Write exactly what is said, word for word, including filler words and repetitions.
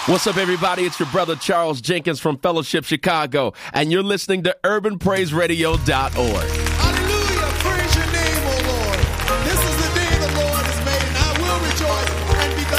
What's up, everybody? It's your brother Charles Jenkins from Fellowship Chicago, and you're listening to urban praise radio dot org.